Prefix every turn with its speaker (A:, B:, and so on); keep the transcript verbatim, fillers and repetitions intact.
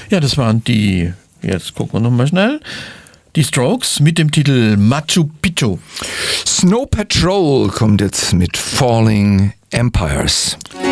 A: Ja, das waren die, jetzt gucken wir nochmal schnell, die Strokes mit dem Titel Machu Picchu.
B: Snow Patrol kommt jetzt mit Falling Empires.